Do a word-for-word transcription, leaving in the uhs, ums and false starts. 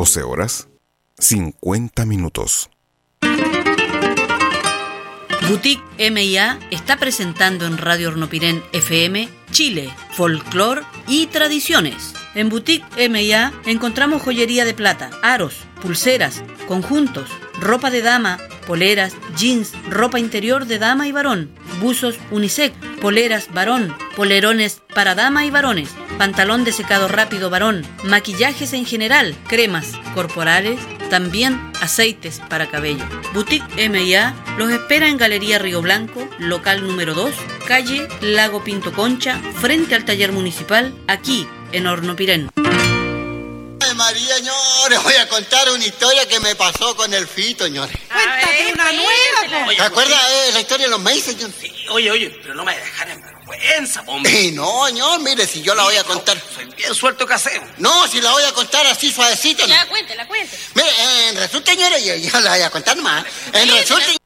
doce horas, cincuenta minutos. Boutique M y A está presentando en Radio Hornopirén F M Chile, folclor y tradiciones. En Boutique M y A encontramos joyería de plata, aros, pulseras, conjuntos, ropa de dama, poleras, jeans, ropa interior de dama y varón, buzos unisex, poleras varón, polerones para dama y varones, pantalón de secado rápido varón, maquillajes en general, cremas corporales, también aceites para cabello. Boutique M y A los espera en Galería Río Blanco, local número dos, calle Lago Pinto Concha, frente al taller municipal, aquí en Hornopirén. María, señores, voy a contar una historia que me pasó con el Fito, señores. Cuéntate una nueva, ¿Te acuerdas eh, la historia de los meses, señor? Sí, oye, oye, pero no me dejar en vergüenza, hombre. Eh, no, señor, mire, si yo la voy a contar. Soy bien suelto casero. No, si la voy a contar así suavecito. Ya, ¿no? cuéntela, cuéntela. Mire, eh, resulta, señores, yo, yo la voy a contar más. En resulta...